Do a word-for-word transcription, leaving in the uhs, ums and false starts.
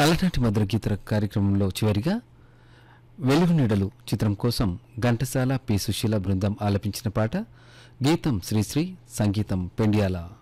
అలనాటి మధుర గీత కార్యక్రమంలో చివరిగా వెలుగు నీడలు చిత్రం కోసం ఘంటసాల పి సుశీల బృందం ఆలపించిన పాట. గీతం శ్రీశ్రీ, సంగీతం పెండియాల.